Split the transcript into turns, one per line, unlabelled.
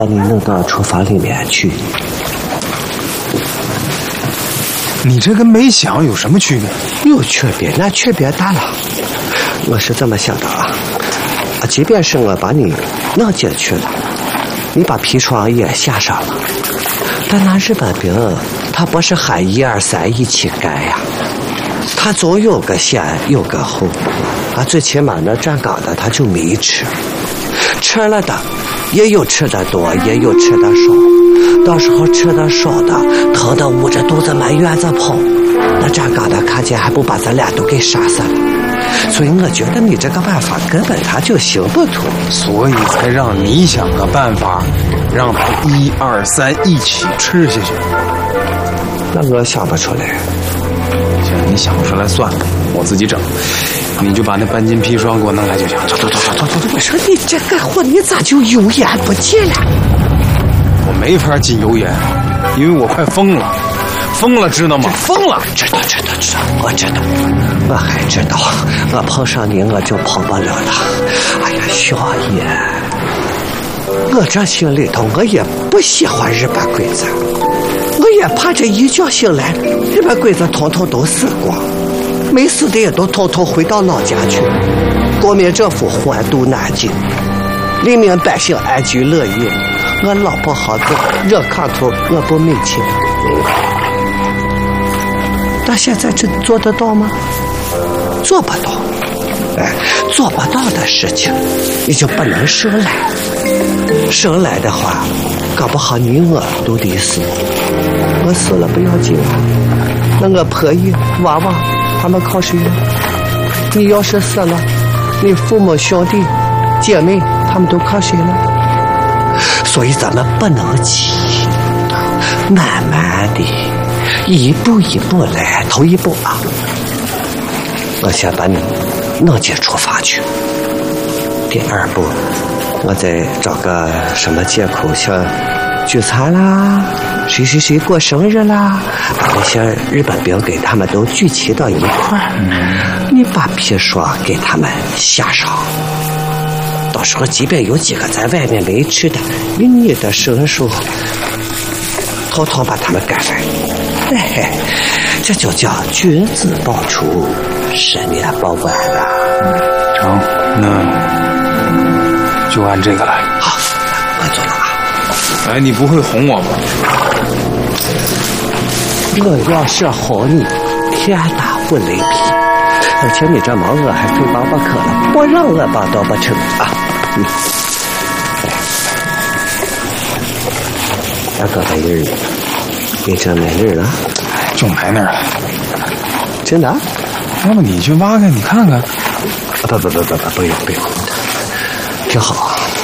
把你弄到厨房里面去。
你这跟没想有什么区别？
有区别，那区别大了。我是这么想的啊，即便是我把你弄进去了，你把砒霜也下上了，但那日本兵他不是喊1、2、3一起干呀，他总有个先有个后最起码那站岗的他就没吃，吃了的也有吃的多，也有吃的少，到时候吃的少的疼得捂着肚子满院子跑，那站岗的看见还不把咱俩都给杀死了。所以我觉得你这个办法根本他就行不通，
所以才让你想个办法，让他1、2、3一起吃下去。
那我想不出来。
行，你想不出来算了，我自己整。你就把那半斤砒霜给我弄来就行。走。
我说你这个货你咋就油盐不进了？
我没法进油盐，因为我快疯了。疯了，知道吗？疯了！
知道，我知道，我还知道，我碰上你我就跑不了了。哎呀，小爷，我这心里头我也不喜欢日本鬼子，我也怕这一觉醒来，日本鬼子统统都死光，没死的也都统统回到老家去，国民政府欢度南京，黎民百姓安居乐业，我老婆好子热炕头我不美气。但现在这做得到吗？做不到。做不到的事情你就不能生来，生来的话搞不好你我都得死。我死了不要紧啊，那我婆姨娃娃他们靠谁呢？你要是死了，你父母兄弟姐妹他们都靠谁呢？所以咱们不能急，慢慢的一步一步来，头一步啊，我先把你弄进厨房去。第二步，我再找个什么借口，像聚餐啦，谁过生日啦，把那些日本兵给他们都聚齐到一块儿，你把砒霜给他们下上。到时候即便有几个在外面没吃的，以你的身手统统把他们赶来。这就叫君子报仇，十年报晚了。
成，那就按这个来。
好，我做了啊。
哎，你不会哄我吧？
我要是哄你，天打五雷劈，而且你这毛我还非帮不可了，不让我帮都不成啊！大哥在这儿，你这没人了？
就埋那儿了。
真的？
要不你去挖开，你看看。
不用，挺好。